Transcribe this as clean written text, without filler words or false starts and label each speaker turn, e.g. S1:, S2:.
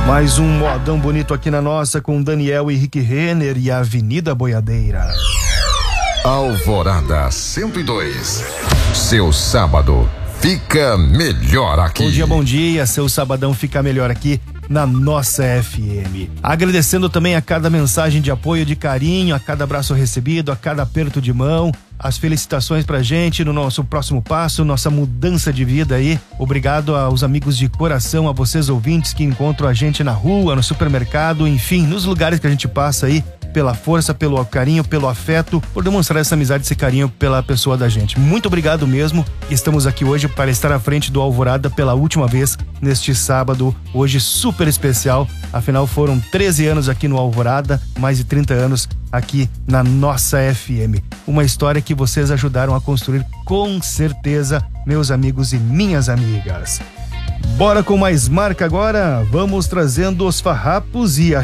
S1: Mais um modão bonito aqui na nossa com Daniel Henrique Renner e a Avenida Boiadeira.
S2: Alvorada 102. Seu sábado fica melhor aqui.
S1: Bom dia. Seu sabadão fica melhor aqui na nossa FM. Agradecendo também a cada mensagem de apoio, de carinho, a cada abraço recebido, a cada aperto de mão, as felicitações pra gente no nosso próximo passo, nossa mudança de vida aí. Obrigado aos amigos de coração, a vocês ouvintes que encontram a gente na rua, no supermercado, enfim, nos lugares que a gente passa aí, pela força, pelo carinho, pelo afeto, por demonstrar essa amizade, esse carinho pela pessoa da gente. Muito obrigado mesmo. Estamos aqui hoje para estar à frente do Alvorada pela última vez neste sábado, hoje super especial. Afinal, foram 13 anos aqui no Alvorada, mais de 30 anos aqui na nossa FM. Uma história que vocês ajudaram a construir com certeza, meus amigos e minhas amigas. Bora com mais marca agora. Vamos trazendo os farrapos e a